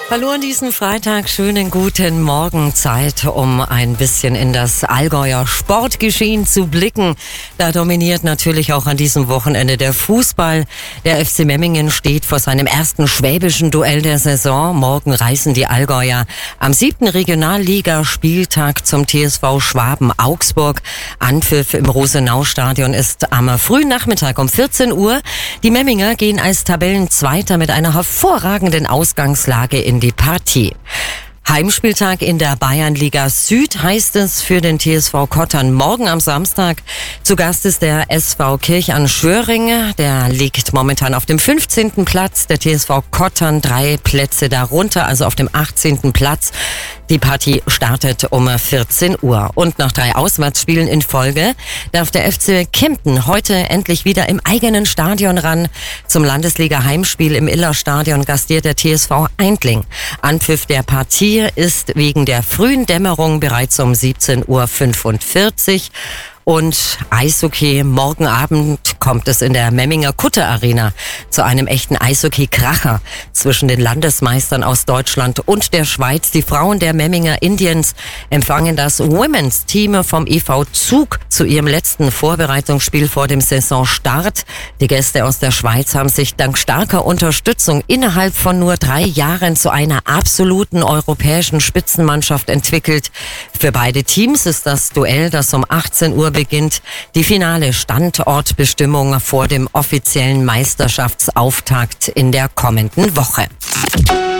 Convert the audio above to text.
Hallo an diesem Freitag, schönen guten Morgen. Zeit, um ein bisschen in das Allgäuer Sportgeschehen zu blicken. Da dominiert natürlich auch an diesem Wochenende der Fußball. Der FC Memmingen steht vor seinem ersten schwäbischen Duell der Saison. Morgen reisen die Allgäuer am 7. Regionalligaspieltag zum TSV Schwaben Augsburg. Anpfiff im Rosenau-Stadion ist am frühen Nachmittag um 14 Uhr. Die Memminger gehen als Tabellenzweiter mit einer hervorragenden Ausgangslage in die Partie. Heimspieltag in der Bayernliga Süd heißt es für den TSV Kottern morgen am Samstag. Zu Gast ist der SV Kirch an Schöring. Der liegt momentan auf dem 15. Platz. Der TSV Kottern 3 Plätze darunter, also auf dem 18. Platz. Die Partie startet um 14 Uhr. Und nach 3 Auswärtsspielen in Folge darf der FC Kempten heute endlich wieder im eigenen Stadion ran. Zum Landesliga-Heimspiel im Illerstadion gastiert der TSV Eindling. Anpfiff der Partie ist wegen der frühen Dämmerung bereits um 17:45 Uhr. Und Eishockey, morgen Abend kommt es in der Memminger Kutter Arena zu einem echten Eishockey-Kracher zwischen den Landesmeistern aus Deutschland und der Schweiz. Die Frauen der Memminger Indians empfangen das Women's Team vom EV Zug zu ihrem letzten Vorbereitungsspiel vor dem Saisonstart. Die Gäste aus der Schweiz haben sich dank starker Unterstützung innerhalb von nur 3 Jahren zu einer absoluten europäischen Spitzenmannschaft entwickelt. Für beide Teams ist das Duell, das um 18 Uhr beginnt, die finale Standortbestimmung vor dem offiziellen Meisterschaftsauftakt in der kommenden Woche.